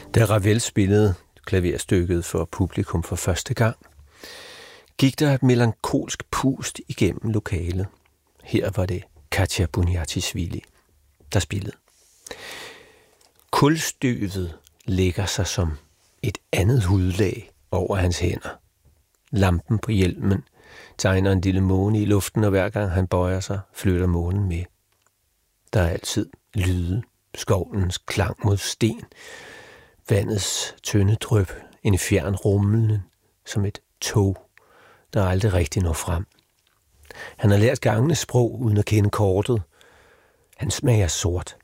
Da Ravel spillede klaverstykket for publikum for første gang, gik der et melankolsk pust igennem lokalet. Her var det Katja Buniatisvili, der spillede. Kulstøvet lægger sig som et andet hudlag over hans hænder. Lampen på hjelmen tegner en lille måne i luften, og hver gang han bøjer sig, flytter månen med. Der er altid lyde, skovens klang mod sten, vandets tynde dryp, en fjern rumlen som et tog, der aldrig rigtig når frem. Han har lært gangene sprog uden at kende kortet. Han smager sort.